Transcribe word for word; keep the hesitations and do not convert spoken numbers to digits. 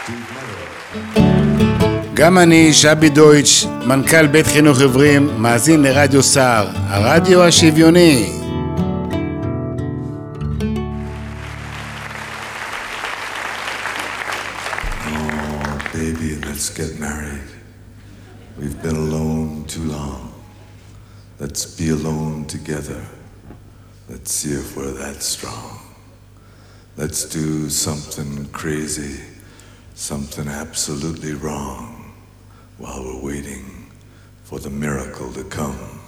גם אני, שבי דויטש, מנכ"ל בית חינוך עיוורים, מאזין לרדיו סער, הרדיו השוויוני. Oh, baby, let's get married. We've been alone too long. Let's be alone together. Let's see if we're that strong. Let's do something crazy, something absolutely wrong, while we're waiting for the miracle to come.